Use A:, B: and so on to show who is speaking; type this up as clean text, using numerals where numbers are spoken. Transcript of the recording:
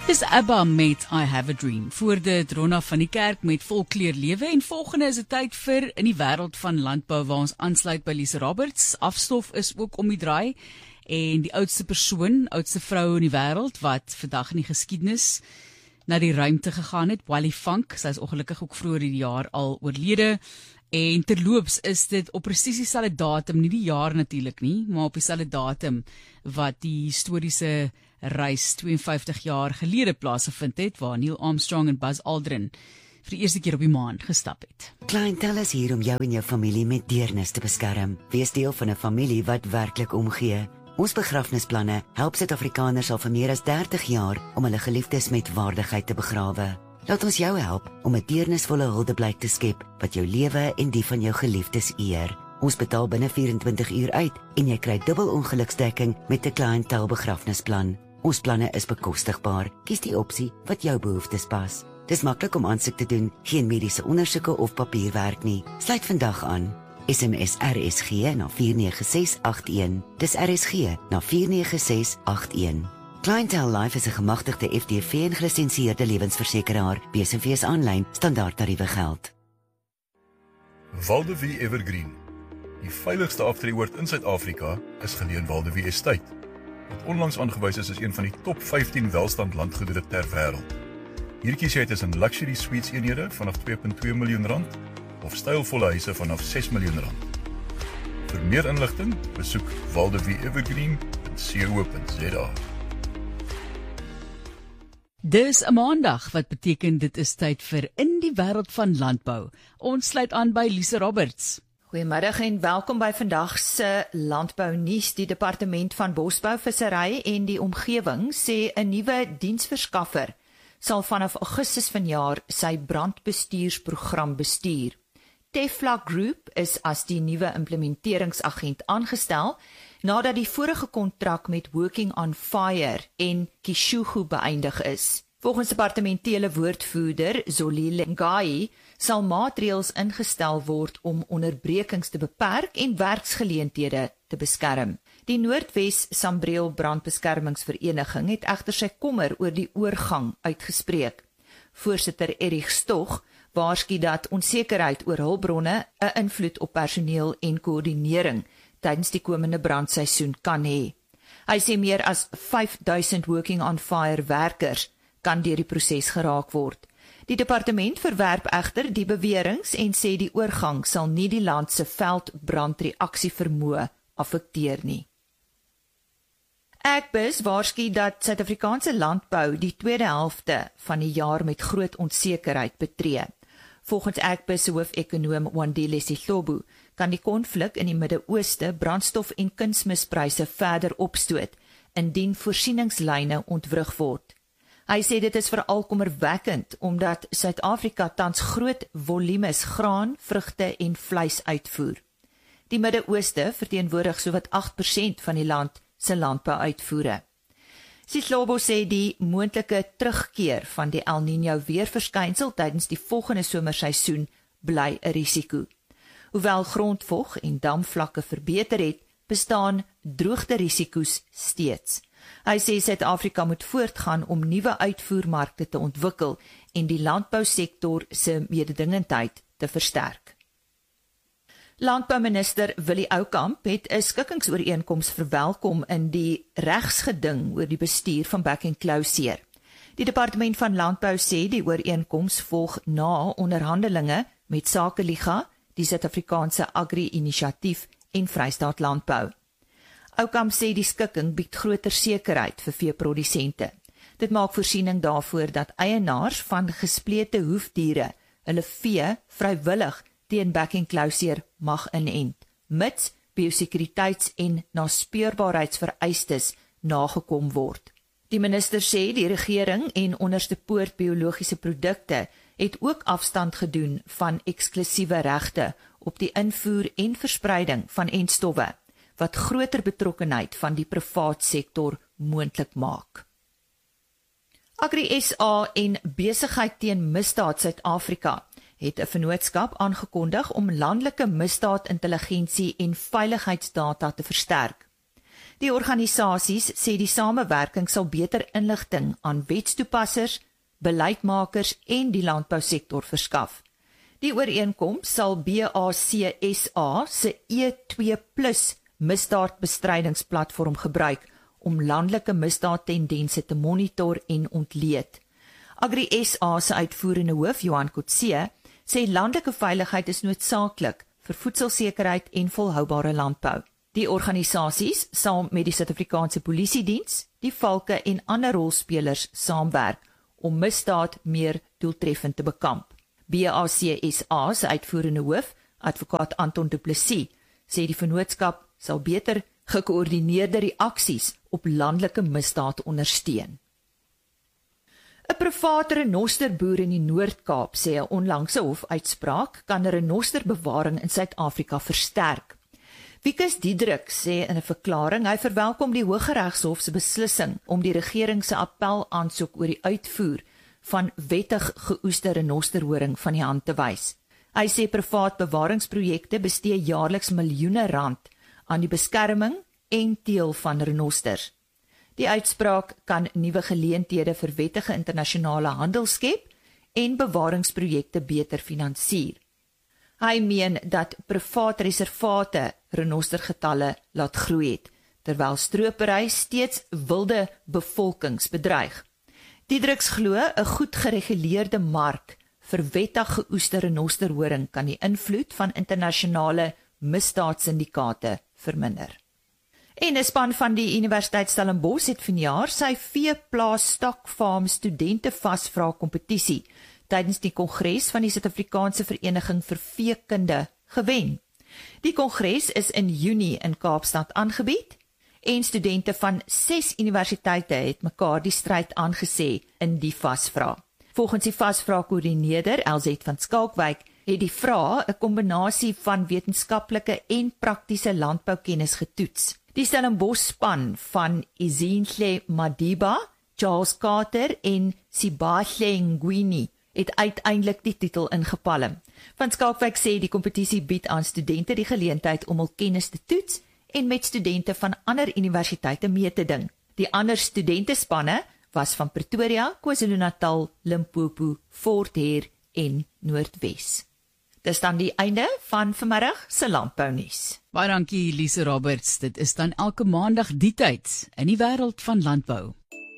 A: Dis ABBA met I Have a Dream. Voor dit Ronna van die Kerk met Volkleur Lewe en volgende is dit tyd vir in die wêreld van landbou waar ons aansluit by Lise Roberts. Afstof is ook om die draai en die oudste persoon, oudste vrou in die wêreld wat vandag in die geskiedenis na die ruimte gegaan het, Wally Funk. Sy is ongelukkig ook vroeër die jaar al oorlede. En terloops is dit op presies dieselfde datum, nie die jaar natuurlik nie, maar op dieselfde datum wat die historiese reis 52 jaar gelede plaasgevind het, waar Neil Armstrong en Buzz Aldrin vir die eerste keer op die maan gestap het.
B: Clientele is hier om jou en jou familie met deernis te beskerm. Wees deel van 'n familie wat werklik omgee. Ons begrafnisplanne help Suid-Afrikaners al vir meer as 30 jaar om hulle geliefdes met waardigheid te begrawe. Laat ons jou help om 'n deernisvolle huldeblyk te skep wat jou lewe en die van jou geliefdes eer. Ons betaal binne 24 uur uit en jy kry dubbel ongeluksdekking met 'n cliëntel begrafnisplan. Ons planne is bekostigbaar. Kies die opsie wat jou behoeftes pas. Dis maklik om aansoek te doen, geen mediese ondersoeke of papierwerk nie. Sluit vandag aan. SMS RSG na 49681. Dis RSG na 49681. Clientele Life is 'n gemagtigde FDV en gelisensieerde lewensversekeraar. BSV aanlyn, standaard tariewe geld.
C: Waldevie Evergreen. Die veiligste aftreeoord in Suid-Afrika is geleë in Waldevie Estate, wat onlangs aangewys is as een van die top 15 welstand landgoedere ter wêreld. Hier kies jy tussen luxury suites eenhede vanaf R2.2 miljoen of stylvolle huise vanaf R6 miljoen. Vir meer inligting, besoek waldevieevergreen.co.za.
A: Dis 'n maandag, wat beteken dit is tyd vir in die wêreld van landbou. Ons sluit aan by Lise Roberts.
D: Goeiemiddag en welkom by vandag se landbou nuus. Die Departement van Bosbou, Vissery en die Omgewing sê 'n nuwe diensverskaffer sal vanaf Augustus vanjaar sy brandbestuursprogram bestuur. Tefla Group is as die nuwe implementeringsagent aangestel nadat die vorige kontrak met Working on Fire en Kishugu beëindig is. Volgens departementele woordvoerder Zolile Ngai sal maatreëls ingestel word om onderbrekings te beperk en werksgeleenthede te beskerm. Die Noordwes Sambreel Brandbeskermingsvereniging het egter sy kommer oor die oorgang uitgespreek. Voorsitter Erich Stoch waarsku dat onsekerheid oor hulpbronne 'n invloed op personeel en koördinering tydens die komende brandseisoen kan hê. Hy sê meer as 5000 Working on Fire werkers kan deur die proses geraak word. Die departement verwerp egter die beweringe en sê die oorgang sal nie die land se veldbrandreaksievermoë affekteer nie. Agbus waarsku dat Suid-Afrikaanse landbou die tweede helfte van die jaar met groot onsekerheid betree. Volgens Agbus se hoofekonoom Wandile Sihlobo kan die konflik in die Midde-Ooste brandstof- en kunsmispryse verder opstoot indien voorsieningslyne ontwrig word. Hy sê dit is veral kommerwekkend omdat Suid-Afrika tans groot volumes graan, vrugte en vleis uitvoer. Die Midde-Ooste verteenwoordig sowat 8% van die land se landbouuitvoere. Sihlobo sê die moontlike terugkeer van die El Niño weerverskynsel tydens die volgende somerseisoen bly 'n risiko. Hoewel grondvog en damvlakke verbeter het, bestaan droogte risiko's steeds. Hy sê Suid-Afrika moet voortgaan om nuwe uitvoermarkte te ontwikkel en die landbousektor se mededingendheid te versterk. Landbouminister Willie Oukamp het 'n skikkingsooreenkoms verwelkom in die regsgeding oor die bestuur van Back and Close. Die Departement van Landbou sê die ooreenkoms volg na onderhandelinge met Sakeliga, die Suid-Afrikaanse Agri-inisiatief en Vrystaat Landbou. Oukamp sê die skikking bied groter sekerheid vir veeprodusente. Dit maak voorsiening daarvoor dat eienaars van gesplete hoefdiere hulle vee vrywillig teen Back and Close mag inent, mits biosekuriteits- en naspeurbaarheidsvereistes nagekom word. Die minister sê die regering en onderste poort biologiese produkte het ook afstand gedoen van eksklusiewe regte op die invoer en verspreiding van entstowwe, wat groter betrokkenheid van die privaat sektor moontlik maak. Agri SA en Besigheid teen Misdaad Suid-Afrika het 'n vennootskap aangekondig om landelike misdaadintelligensie en veiligheidsdata te versterk. Die organisasies sê die samewerking sal beter inligting aan wetstoepassers, beleidsmakers en die landbousektor verskaf. Die ooreenkoms sal BACSA se E2+ misdaadbestrydingsplatform gebruik om landelike misdaadtendense te monitor en ontleed. Agri SA se uitvoerende hoof, Johan Kotse, sê landelike veiligheid is noodsaaklik vir voedselsekerheid en volhoubare landbou. Die organisasies sal met die Suid-Afrikaanse Polisiediens, die valke en ander rolspelers saamwerk om misdaad meer doeltreffend te bekamp. BACSA se uitvoerende hoof, advokaat Anton Du Plessis, sê die vennootskap sal beter gekoördineerde reaksies op landelike misdaad ondersteun. 'n Privaat renosterboer in die Noord-Kaap sê 'n onlangse hofuitspraak kan renosterbewaring in Suid-Afrika versterk. Wikus Diederik sê in 'n verklaring hy verwelkom die Hooggeregshof se beslissing om die regering se appel aansoek oor die uitvoer van wettig geoeste renosterhoring van die hand te wys. Hy sê privaat bewaringsprojekte bestee jaarliks miljoene rand aan die beskerming en teel van renosters. Die uitspraak kan nuwe geleenthede vir wettige internasionale handel skep en bewaringsprojekte beter finansier. Hy meen dat privaat reservate renostergetalle laat groei het, terwyl stropery steeds wilde bevolkings bedreig. Diedriks glo 'n goed gereguleerde mark vir wettig geoeste renosterhoring kan die invloed van internasionale misdaadsyndikaate verminder. En 'n span van die Universiteit Stellenbosch het vanjaar sy veeplaas stokfarm studente vasvra kompetisie tydens die kongres van die Suid-Afrikaanse Vereniging vir Veekunde gewen. Die kongres is in Junie in Kaapstad aangebied en studente van 6 universiteite het mekaar die stryd aangesê in die vasvra. Volgens die vasvra-koördineerder LZ van Skalkwyk het die vrae 'n kombinasie van wetenskaplike en praktiese landboukennis getoets. Die Stellenbosch span van Izinhle Madiba, Charles Carter en Sibahle Ngwini het uiteindelik die titel ingepalm. Van Skalkwyk sê die kompetisie bied aan studente die geleentheid om hul kennis te toets en met studente van ander universiteite mee te ding. Die ander studentespanne was van Pretoria, KwaZulu-Natal, Limpopo, Fort Heer en Noordwes. Dis dan die einde van vanmiddag se landbounuus.
A: Baie dankie Lise Roberts. Dit is dan elke maandag die tyd in die wêreld van landbou.